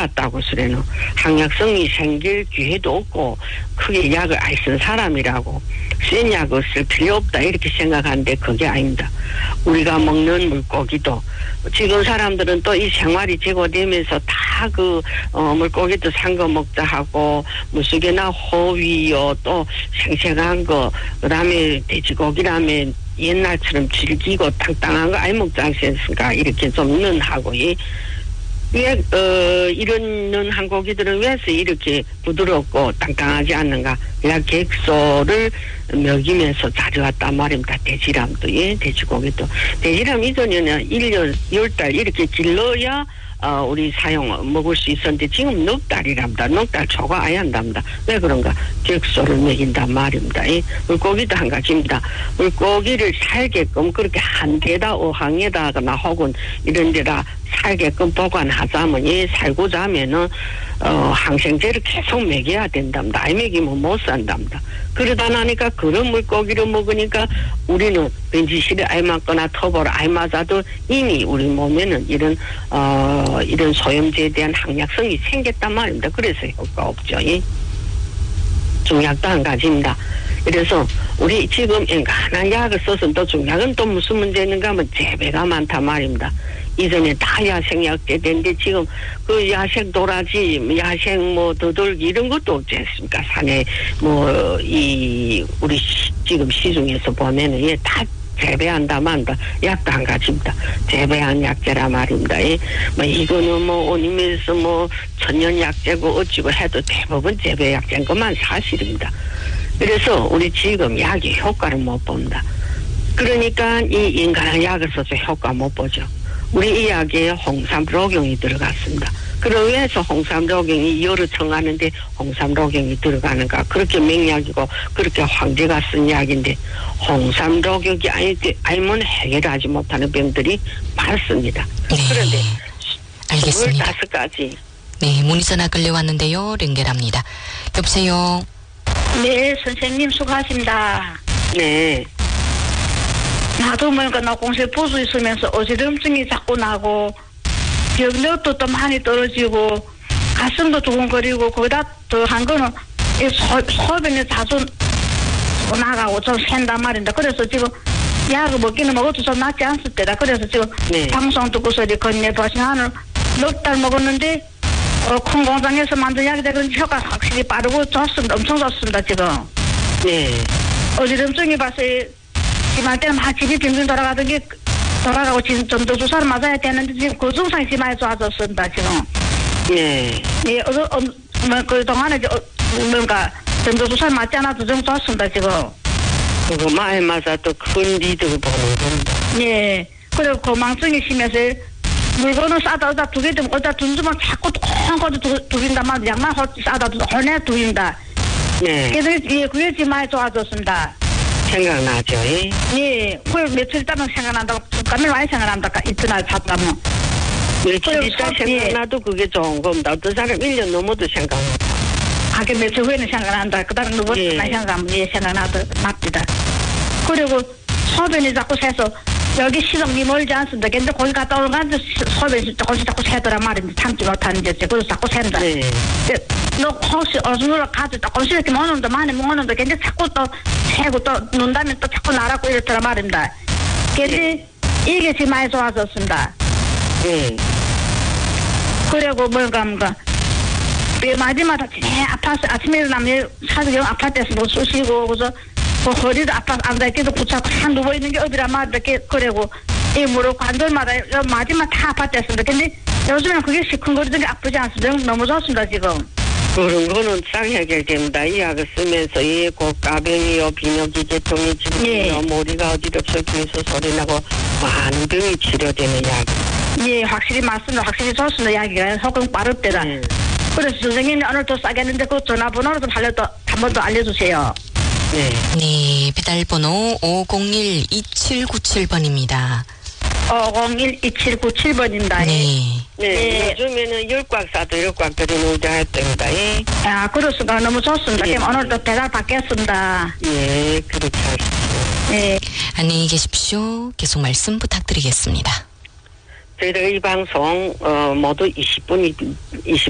같다고 소리는 항약성이 생길 기회도 없고 크게 약을 안 쓴 사람이라고 센 약을 쓸 필요 없다 이렇게 생각하는데 그게 아닙니다. 우리가 먹는 물고기도 지금 사람들은 또 이 생활이 제고되면서 다 물고기도 산 거 먹자 하고 무수개나 호위요 또 생생한 거 그다음에 돼지고기라면 옛날처럼 질기고 땅땅한 거 아예 먹지 않습니까? 이렇게 좀嫩하고 왜 이런嫩한 고기들은 왜서 이렇게 부드럽고 땅땅하지 않는가? 약 객소를 먹이면서 자주 왔단 말입니다. 돼지람도 돼지고기도 돼지람 이전에는 1년 10달 이렇게 길러야 우리 먹을 수 있었는데 지금 넉 달이랍니다. 넉 달 초과 아예 한답니다. 왜 그런가? 객소를 먹인단 말입니다. 물고기도 한 가지입니다. 물고기를 살게끔 그렇게 한 데다 어항에다거나 혹은 이런 데다 살게끔 보관하자면 살고자 하면은 항생제를 계속 먹여야 된답니다. 안 먹이면 못 산답니다. 그러다 나니까 그런 물고기를 먹으니까 우리는 벤지실에 알 맞거나 터보를 알 맞아도 이미 우리 몸에는 이런 소염제에 대한 항약성이 생겼단 말입니다. 그래서 효과 없죠. 중약도 한 가지입니다. 그래서 우리 지금 인간한 약을 써서 또 중약은 또 무슨 문제 있는가 하면 재배가 많단 말입니다. 이전에 다 야생약제 된데 지금 그 야생 도라지, 야생 더돌기 이런 것도 없지 않습니까? 산에 우리 지금 시중에서 보면은 다 재배한다만다 약도 한 가지입니다. 재배한 약제라 말입니다. 이거는 오님에서 천연 약제고 어찌고 해도 대부분 재배 약제인 것만 사실입니다. 그래서 우리 지금 약의 효과를 못 본다. 그러니까 이 인간한 약을 써서 효과 못 보죠. 우리 이 약에 홍삼로경이 들어갔습니다. 그러기 위해서 홍삼로경이 여러 청하는데 홍삼로경이 들어가는가 그렇게 맹약이고 그렇게 황제가 쓴 약인데 홍삼로경이 아니면 해결하지 못하는 병들이 많습니다. 네. 그런데 알겠습니다. 25가지 네, 문의 전화 끌려왔는데요. 연결합니다. 여보세요. 네, 선생님 수고하십니다. 네. 나도 나 공세 보수 있으면서 어지럼증이 자꾸 나고 기억력도 또 많이 떨어지고 가슴도 두근거리고 거기다 더 한 거는 이 소변이 자주 나가고 좀 샌단 말인데 그래서 지금 약을 먹기는 먹어도 좀 낫지 않을 때다. 그래서 지금 방송 듣고서 건네보시면 넉 달 먹었는데 큰 공장에서 만든 약이 되는 효과가 확실히 빠르고 좋습니다. 엄청 좋습니다. 지금. 네. 어지럼증이 봐서 심할 때는 막 집이 빙빙 돌아가고 지금 전도주사를 맞아야 되는데 지금 그 증상이 심하게 좋아졌습니다. 지금. 네. 네. 그 동안에 전도주사를 맞지 않아도 좀 좋습니다. 지금. 그거 많이 맞아도 큰 리드를 보는 겁니다. 네. 그리고 고망증이 심해서 물건을 싸다 두개 좀 어디다 둔주면 자꾸 콩콩 두긴단 말이야. 양말 싸다 혼내 두긴다. 네. 그래서 그게 지금 많이 좋아졌습니다. 생각나죠? 예. 그걸 며칠 있다면 생각난다고 잠깐만 많이 생각난다. 이튿날 봤다면. 며칠 있다 생각나도 그게 좋은 겁니다. 어떤 사람 1년 넘어도 생각나다. 하긴 며칠 후에는 생각난다. 그 다음에 누구 생각하면 생각나도 납니다. 그리고 소변이 자꾸 새서 여기 시동이 멀지 않습니다. 근데 거기 갔다 오는 간 소변이 조금씩 자꾸 새더란 말입니다. 참지 못하는 게. 그래서 자꾸 샌다. 네. 너 혹시 어디로 가도 조금씩 이렇게 먹는다 많이 먹는다. 근데 자꾸 또 새고 또 논다면 또 자꾸 나라고 이렇더란 말입니다. 근데 이게 지금 많이 좋아졌습니다. 네. 그리고 마지막에 아파서 아침에 일어나면 사실 영 아파트에서 못 쑤시고 그래서 허리도 아파서 앉아있기도 붙잡고 한 누워있는 게 어디란 말이야. 그리고 이 무릎 관절마다 마지막 다 아파트였습니다. 근데 요즘에는 그게 시큰거리던 게 아프지 않습니다. 너무 좋습니다. 지금. 그런 거는 싹 해결됩니다. 이 약을 쓰면서 고가병이요, 비뇨기 계통이 지금요, 머리가 어지럽서 귀에서 소리나고 많은 병이 치료되는 약. 예, 확실히 맞습니다. 확실히 좋습니다. 약이 효과가 빠릅니다. 그래서 선생님이 오늘 또 싸겠는데 그 전화번호로 좀 한 번 더 알려주세요. 네. 네, 배달번호 501-2797번입니다. 501-2797번입니다. 네. 네. 요즘에는 열꽉 싸도 열꽉 들이는 의자했답니다. 아, 그렇습니다. 너무 좋습니다. 그럼 오늘도 배달 받겠습니다. 예, 그렇게 하십시오. 네. 안녕히 계십시오. 계속 말씀 부탁드리겠습니다. 저희들 이 방송 모두 20